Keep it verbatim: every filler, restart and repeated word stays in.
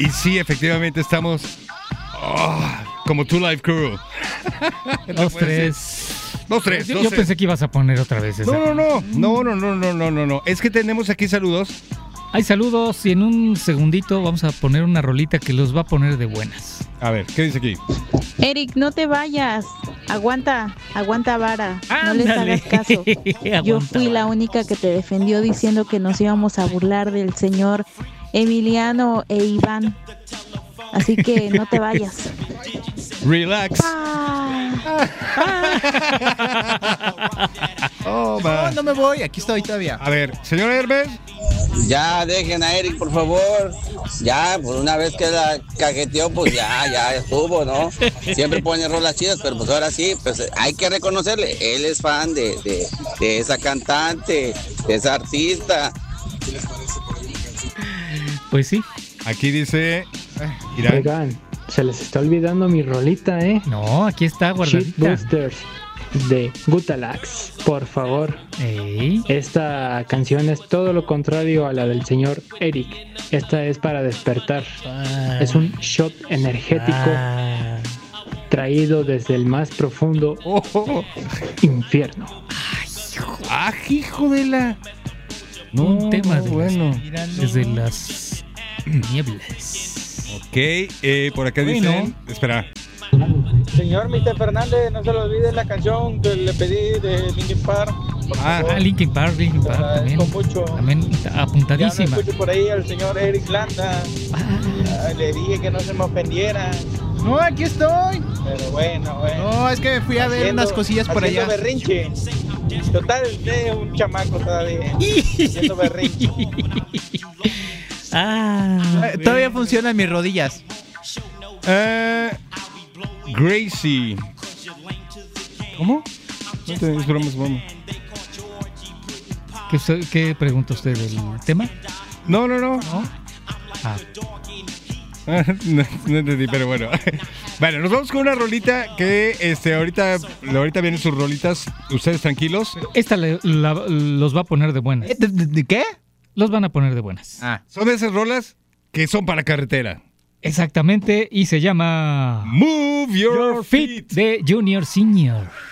Y sí, efectivamente estamos oh, como Two Live Crew. Dos, tres. Dos, tres. Yo, dos, yo tres. pensé que ibas a poner otra vez esa. No, no, no, no, no, no, no, no, no, no. Es que tenemos aquí saludos. Hay saludos y en un segundito vamos a poner una rolita que los va a poner de buenas. A ver, ¿qué dice aquí? Eric, no te vayas. Aguanta, aguanta vara. No les Ándale. hagas caso. Yo Aguanta fui la vara. única que te defendió diciendo que nos íbamos a burlar del señor Emiliano e Iván. Así que no te vayas. Relax. Ah. Oh, No, man. no me voy, aquí estoy todavía. A ver, señor Hermes. Ya dejen a Eric, por favor. Ya, por una vez que la cajeteó, pues ya, ya estuvo, ¿no? Siempre pone rolas chidas, pero pues ahora sí, pues hay que reconocerle. Él es fan de, de, de esa cantante, de esa artista. Pues sí. Aquí dice eh, Irán. Oigan, se les está olvidando mi rolita, ¿eh? No, aquí está Shit guardadita. Boosters de Gutalax, por favor. Ey. Esta canción es todo lo contrario a la del señor Eric. Esta es para despertar. Ah. Es un shot energético Ah. traído desde el más profundo Oh, oh, oh. infierno. Ah, hijo de la. No, Un tema de bueno. desde las nieblas. Ok, eh, por acá Bueno. dicen. Espera. Señor mister Fernández, no se lo olvide la canción que le pedí de Linkin Park. Por Ah, favor. Ah, Linkin Park, Linkin Te Park también. agradezco mucho. También Ya no apuntadísima. escucho por ahí al señor Eric Landa. Ah. Ah, le dije que no se me ofendiera. No, aquí estoy. Pero bueno, bueno. No, es que me fui a ver Haciendo- unas cosillas por haciendo allá. berrinche. Total, usted es un chamaco todavía. Haciendo berrinche. Ah. Eh, Todavía funcionan mis rodillas. Eh, Gracie. ¿Cómo? No te es broma, es broma. ¿Qué, usted- qué pregunta usted del tema? No, no, no. ¿No? Ah. no, no entendí, pero bueno. Bueno, nos vamos con una rolita que este ahorita, ahorita vienen sus rolitas. Ustedes tranquilos. Esta le- la- los va a poner de buenas. ¿De, de- de qué? Los van a poner de buenas. Ah. Son de esas rolas que son para carretera. Exactamente, y se llama Move your, Your Feet de Junior Senior.